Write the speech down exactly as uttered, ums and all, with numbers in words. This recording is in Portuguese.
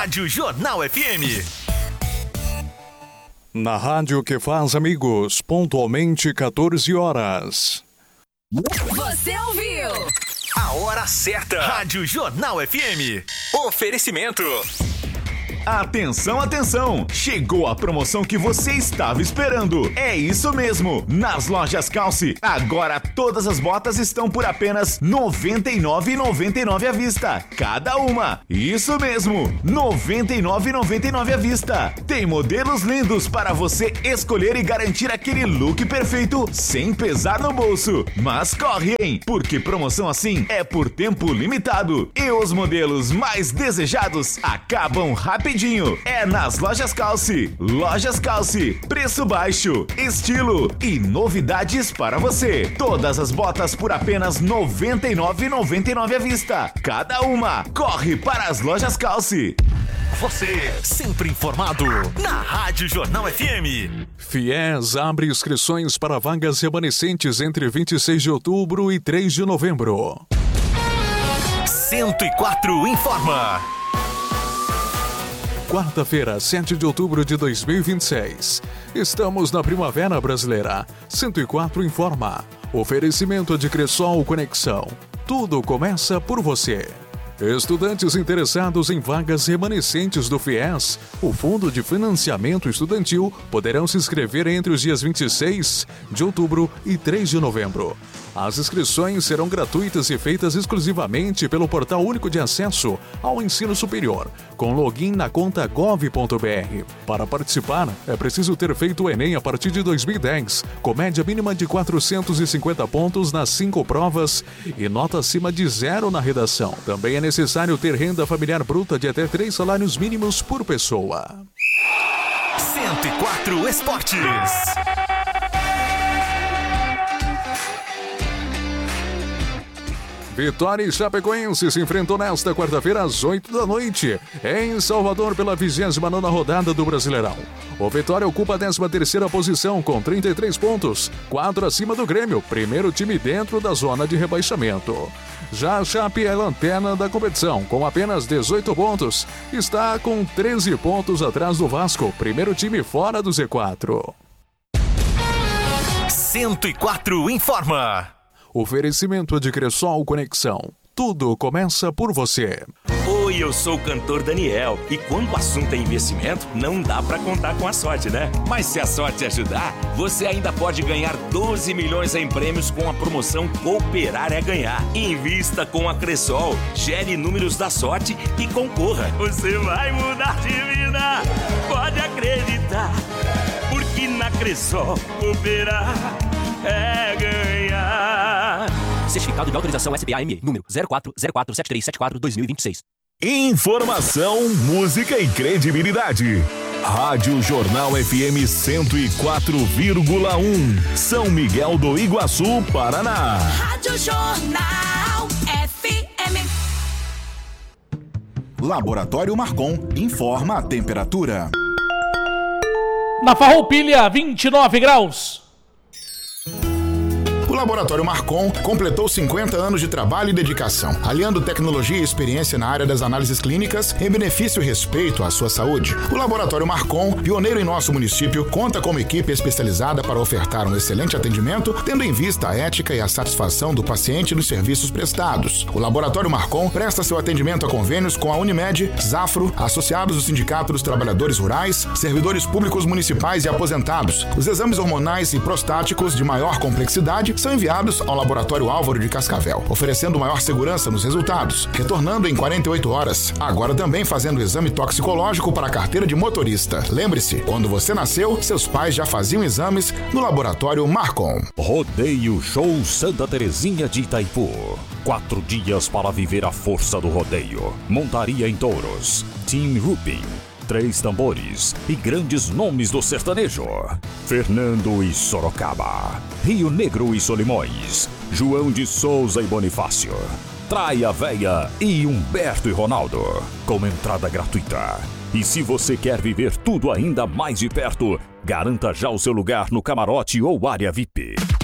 Rádio Jornal F M. Na rádio que faz amigos, pontualmente quatorze horas. Você ouviu? A hora certa. Rádio Jornal F M. Oferecimento. Atenção, atenção! Chegou a promoção que você estava esperando. É isso mesmo! Nas lojas Calce, agora todas as botas estão por apenas noventa e nove reais e noventa e nove centavos à vista. Cada uma! Isso mesmo! noventa e nove reais e noventa e nove centavos à vista. Tem modelos lindos para você escolher e garantir aquele look perfeito sem pesar no bolso. Mas corre, hein? Porque promoção assim é por tempo limitado. E os modelos mais desejados acabam rapidinho. É nas Lojas Calce. Lojas Calce. Preço baixo, estilo e novidades para você. Todas as botas por apenas noventa e nove reais e noventa e nove centavos à vista. Cada uma. Corre para as Lojas Calce. Você sempre informado na Rádio Jornal F M. Fies abre inscrições para vagas remanescentes entre vinte e seis de outubro e três de novembro. cento e quatro informa. Quarta-feira, sete de outubro de dois mil e vinte e seis. Estamos na Primavera Brasileira. cento e quatro informa. Oferecimento de Cressol Conexão. Tudo começa por você. Estudantes interessados em vagas remanescentes do Fies, o Fundo de Financiamento Estudantil, poderão se inscrever entre os dias vinte e seis de outubro e três de novembro. As inscrições serão gratuitas e feitas exclusivamente pelo Portal Único de Acesso ao Ensino Superior, com login na conta gov ponto br. Para participar, é preciso ter feito o Enem a partir de dois mil e dez, com média mínima de quatrocentos e cinquenta pontos nas cinco provas e nota acima de zero na redação. Também é necessário ter renda familiar bruta de até três salários mínimos por pessoa. cento e quatro Esportes. Vitória e Chapecoense se enfrentam nesta quarta-feira às oito da noite, em Salvador, pela vigésima nona rodada do Brasileirão. O Vitória ocupa a décima terceira posição com trinta e três pontos, quatro acima do Grêmio, primeiro time dentro da zona de rebaixamento. Já a Chape é a lanterna da competição, com apenas dezoito pontos, está com treze pontos atrás do Vasco, primeiro time fora do Z quatro. cento e quatro informa. Oferecimento de Cressol Conexão. Tudo começa por você. Oi, eu sou o cantor Daniel. E quando o assunto é investimento, não dá pra contar com a sorte, né? Mas se a sorte ajudar, você ainda pode ganhar doze milhões em prêmios com a promoção Cooperar é Ganhar. Invista com a Cressol, gere números da sorte e concorra. Você vai mudar de vida, pode acreditar. Porque na Cressol, cooperar é ganhar. Certificado de autorização S B A M E, número zero quatro zero quatro sete três sete quatro barra dois mil e vinte e seis. Informação, música e credibilidade. Rádio Jornal F M cento e quatro vírgula um. São Miguel do Iguaçu, Paraná. Rádio Jornal F M. Laboratório Marcon informa a temperatura. Na Farroupilha, vinte e nove graus. O Laboratório Marcon completou cinquenta anos de trabalho e dedicação, aliando tecnologia e experiência na área das análises clínicas em benefício e respeito à sua saúde. O Laboratório Marcon, pioneiro em nosso município, conta com uma equipe especializada para ofertar um excelente atendimento, tendo em vista a ética e a satisfação do paciente nos serviços prestados. O Laboratório Marcon presta seu atendimento a convênios com a Unimed, Zafro, associados do Sindicato dos Trabalhadores Rurais, servidores públicos municipais e aposentados. Os exames hormonais e prostáticos de maior complexidade são enviados ao Laboratório Álvaro de Cascavel, oferecendo maior segurança nos resultados, retornando em quarenta e oito horas. Agora também fazendo o exame toxicológico para a carteira de motorista. Lembre-se, quando você nasceu, seus pais já faziam exames no Laboratório Marcon. Rodeio Show Santa Terezinha de Itaipu. Quatro dias para viver a força do rodeio. Montaria em touros, Team Rupin, Três Tambores e grandes nomes do sertanejo. Fernando e Sorocaba, Rio Negro e Solimões, João de Souza e Bonifácio, Traia Véia e Humberto e Ronaldo, com entrada gratuita. E se você quer viver tudo ainda mais de perto, garanta já o seu lugar no camarote ou área V I P.